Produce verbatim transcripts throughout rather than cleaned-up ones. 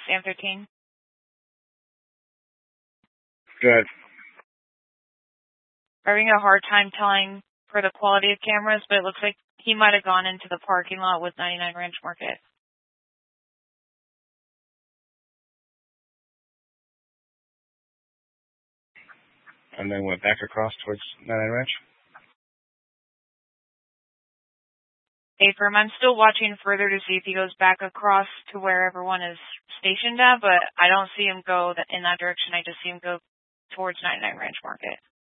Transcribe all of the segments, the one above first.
Sam thirteen. Good. Having a hard time telling for the quality of cameras, but it looks like he might have gone into the parking lot with ninety-nine Ranch Market. And then went back across towards ninety-nine Ranch? Affirm, I'm still watching further to see if he goes back across to where everyone is stationed at, but I don't see him go in that direction. I just see him go towards ninety-nine Ranch Market.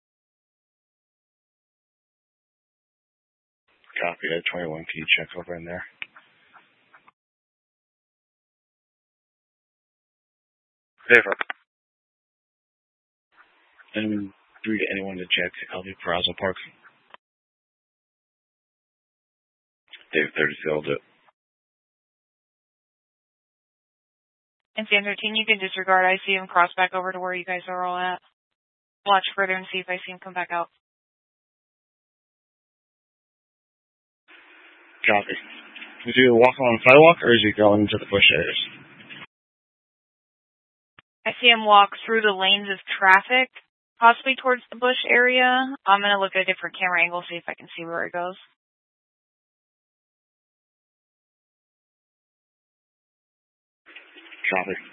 Copy that. twenty-one key check over in there. Affirm. And do we get anyone to check L V Peraza Park? Dave thirty filled it. And Sam thirteen, you can disregard. I see him cross back over to where you guys are all at. Watch further and see if I see him come back out. Copy. Is he walking on the sidewalk or is he going to the bush areas? I see him walk through the lanes of traffic, possibly towards the bush area. I'm going to look at a different camera angle, see if I can see where it goes. Copy.